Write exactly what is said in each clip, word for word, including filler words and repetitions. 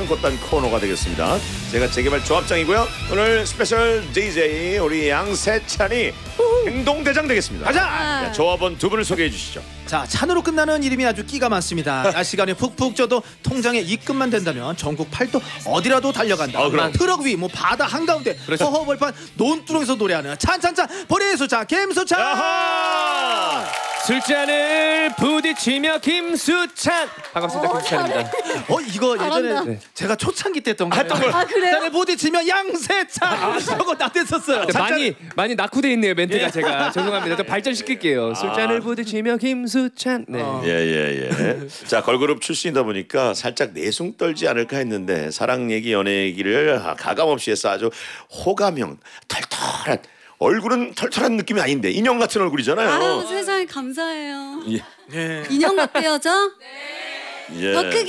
하는 그딴 코너가 되겠습니다. 제가 재개발 조합장이고요. 오늘 스페셜 디제이 우리 양세찬이 행동대장 되겠습니다. 가자! 자, 조합원 두 분을 소개해 주시죠. 자, 찬으로 끝나는 이름이 아주 끼가 많습니다. 낮 시간에 푹푹 쪄도 통장에 입금만 된다면 전국 팔도 어디라도 달려간다. 어, 그럼. 트럭 위, 뭐 바다 한가운데 그렇죠. 허허벌판 논두렁에서 노래하는 찬찬찬 보리의 수찬 김수찬. 아하! 술잔을 부딪히며 김수찬. 반갑습니다. 어, 김수찬입니다. 어 이거 예전에 잘한다. 네. 제가 초창기 때 했던 했던 거예요. 걸. 아 그래요? 찬을 부딪히며 양세찬. 저거 나 됐었어요. 근데 많이 많이 낙후돼 있네요 멘트가. 제가 죄송합니다. 좀 발전시킬게요. 술잔을 부딪히며 김수찬. 네. 어. 예예예. 예, 예. 자 걸그룹 출신이다 보니까 살짝 내숭 떨지 않을까 했는데 사랑 얘기 연애 얘기를 가감 없이 해서 아주 호감형 털털한 얼굴은 털털한 느낌이 아닌데 인형 같은 얼굴이잖아요. 아유 세상에 감사해요. 예. 예. 인형 같대요 저? 예. 더 크게.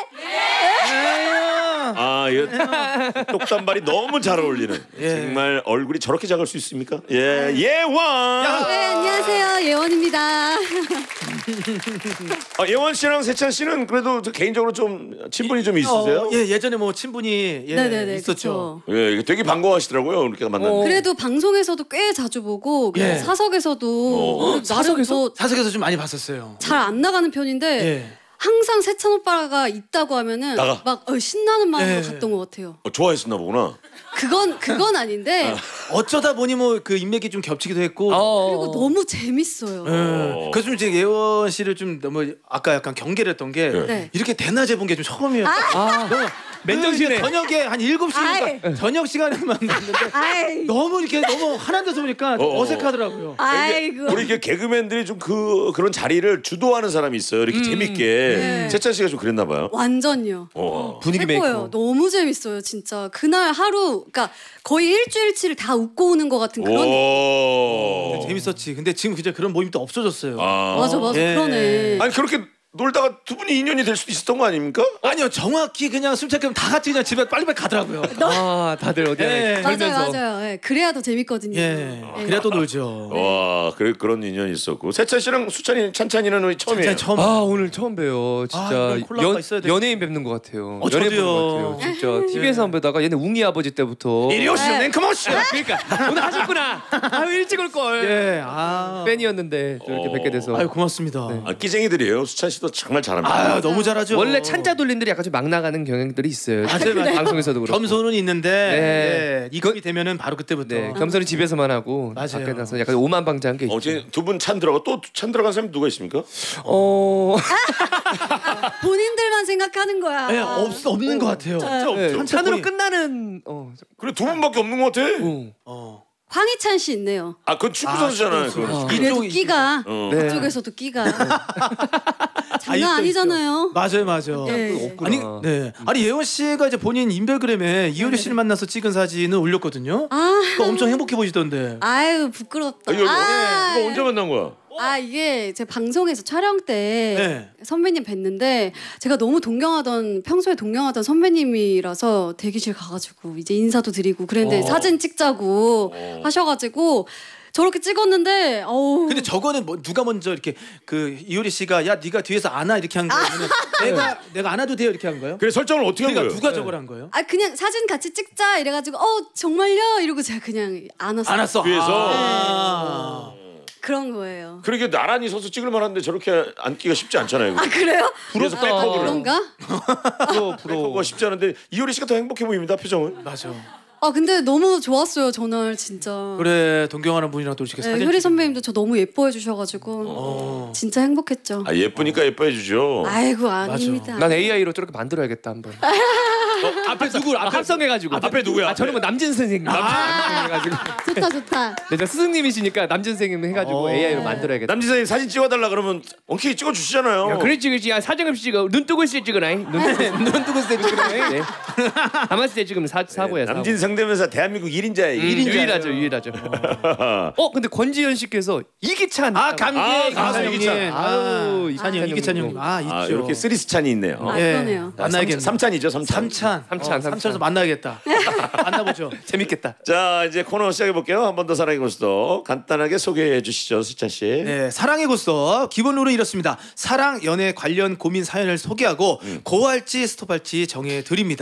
아, 이 똑단발이 너무 잘 어울리는. 예. 정말 얼굴이 저렇게 작을 수 있습니까? 예, 예원. 네 안녕하세요 예원입니다. 아, 예원 씨랑 세찬 씨는 그래도 저 개인적으로 좀 친분이 좀 있으세요? 어, 예, 예전에 뭐 친분이 예, 네네네 있었죠. 그쵸. 예, 되게 반가워하시더라고요. 그렇게 만났는데. 그래도 방송에서도 꽤 자주 보고 그리고 예. 사석에서도 어. 나름 사석에서? 사석에서 좀 많이 봤었어요. 잘 안 나가는 편인데 예. 항상 세찬 오빠가 있다고 하면은 나가. 막 어, 신나는 마음으로 예. 갔던 것 같아요. 어, 좋아했었나 보구나. 그건 그건 아닌데 어쩌다 보니 뭐 그 인맥이 좀 겹치기도 했고. 어. 그리고 너무 재밌어요. 예. 그래서 좀 이제 예원 씨를 좀 너무 아까 약간 경계를 했던 게 네. 이렇게 대낮에 본 게 좀 처음이었어요. 아, 맨정신에. 그 저녁에 한 일곱 시니까 저녁 시간에 만났는데 아이 너무 이렇게 너무 하나인 데서 보니까 좀 어, 어. 어색하더라고요. 아이고. 우리 이렇게 개그맨들이 좀 그 그런 자리를 주도하는 사람이 있어요. 이렇게 재밌게. 세찬 씨가 좀 그랬나 봐요. 완전요. 어. 분위기 최고예요. 메이커. 너무 재밌어요, 진짜. 그날 하루, 그러니까 거의 일주일치를 다 웃고 오는 것 같은 그런. 오. 재밌었지. 근데 지금 진짜 그런 모임도 없어졌어요. 아. 맞아, 맞아, 예. 그러네. 아니 그렇게 놀다가 두 분이 인연이 될 수도 있었던 거 아닙니까? 아니요, 정확히 그냥 술 취하면 다 같이 그냥 집에 빨리빨리 가더라고요. 아, 다들 어디 예. 맞아요, 돌면서. 맞아요. 예, 그래야 더 재밌거든요. 예, 예. 그래야 또 놀죠. 와, 그래 그런 인연이 있었고 세찬 씨랑 수찬이 찬찬이는 우리 처음이에요. 진짜 처음. 아 오늘 처음 봬요. 아, 진짜 이런 콜라보가 연, 있어야 돼. 연예인 뵙는 것 같아요. 어, 연예인 저도요. 보는 것 같아요. 진짜 티비에서 한번 보다가 얘네 웅이 아버지 때부터. 이리 오시오, 네. 냉크모시. 그러니까 오늘 하셨구나. 아유 일찍 올 걸. 예, 아. 팬이었는데 또 이렇게 어. 뵙게 돼서. 아유 고맙습니다. 아, 끼쟁이들이에요. 수찬 씨도 정말 잘합니다. 아, 너무 잘하죠. 원래 찬자 돌림들이 약간 좀 막 나가는 경향들이 있어요. 맞아요, 맞아요. 방송에서도 그렇고. 겸손은 있는데 네. 예, 이급이 되면은 바로 그때부터. 네, 겸손히 집에서만 하고 맞아요. 밖에 나서 약간 오만방자한 게 있죠. 어제 두 분 찬 들어가 또 찬 들어간 사람이 누가 있습니까? 어, 본인들만 생각하는 거야. 예, 없 없는 것 같아요. 네, 찬 찬으로 찬이- 끝나는. 어, 그래 두 분밖에 없는 것 같아. 어. 어. 황희찬 씨 있네요. 아, 그건 축구 선수잖아요. 축구 선수. 그건. 그래도 이쪽- 끼가 어. 네. 그쪽에서도 끼가 아, 장난 있죠, 아니잖아요. 있죠. 맞아요, 맞아요. 예. 없구나. 아니, 네. 아니 예원 씨가 이제 본인 인별그램에 이효리 씨를 만나서 찍은 사진을 올렸거든요. 아, 그거 엄청 행복해 보이시던데. 아유 부끄럽다. 아, 이거, 아, 이거 언제 만난 거야? 아 이게 제 방송에서 촬영 때 네. 선배님 뵀는데 제가 너무 동경하던 평소에 동경하던 선배님이라서 대기실 가가지고 이제 인사도 드리고 그랬는데 어. 사진 찍자고 어. 하셔가지고 저렇게 찍었는데 어우 근데 저거는 뭐 누가 먼저 이렇게 그 이효리 씨가 야 네가 뒤에서 안아 이렇게 한 거예요? 아니면 내가 내가 안아도 돼요 이렇게 한 거예요? 그래 설정을 어떻게 한 그러니까 거예요? 누가 저걸 한 거예요? 아 그냥 사진 같이 찍자 이래가지고 어 정말요 이러고 제가 그냥 안았어요. 안았어. 뒤에서? 아. 그런 거예요. 그러게 나란히 서서 찍을 만한데 저렇게 앉기가 쉽지 않잖아요. 아 그래요? 그래서 아, 백허그를. 그런가? 부러워, 백허그가 부러워. 쉽지 않은데 이효리 씨가 더 행복해 보입니다. 표정은. 맞아. 아 근데 너무 좋았어요 전날 진짜. 그래 동경하는 분이랑 또 이렇게 네, 사진. 효리 찍- 선배님도 저 너무 예뻐해 주셔가지고 어. 진짜 행복했죠. 아 예쁘니까 예뻐해 주죠. 아이고 아닙니다. 난 에이아이로 저렇게 만들어야겠다 한번. 어, 앞에 누구 아, 앞에 합성해가지고. 앞에 누구야? 아 저는 뭐 남진 선생님. 남진 선생님 해가지고. 좋다 좋다. 네, 저 스승님이시니까 남진 선생님 해가지고 어. 에이아이로 만들어야겠다. 남진 선생님 사진 찍어달라 그러면 엉키게 찍어 주시잖아요. 야, 그렇지 그렇지. 야, 사정없이 찍어. 눈 뜨고 있을 때 찍어라잉. 눈, 눈 뜨고 있을 때 찍어라잉. 네. 가만있을 때 찍으면 사, 사고야 사고. 남진 상대면서 대한민국 일 인자예요. 음, 일 인자. 유일하죠 유일하죠. 어 근데 권지현 씨께서 이기찬. 아 감기 아, 가수 가수 형님. 이기찬. 아유 아, 이찬이 형 이기찬 형. 아 있죠. 아 이렇게 쓰리스찬이 있네요. 아, 예. 그러네요. 만나야겠네. 삼찬이죠 삼찬. 삼찬. 삼찬, 어, 삼찬. 삼찬에서 만나야겠다. 만나보죠. 재밌겠다. 자 이제 코너 시작해 볼게요. 한 번 더 사랑의 고스톱 간단하게 소개해 주시죠, 수찬 씨. 네, 사랑의 고스톱 기본 룰은 이렇습니다. 사랑 연애 관련 고민 사연을 소개하고 고할지 스톱할지 정해 드립니다.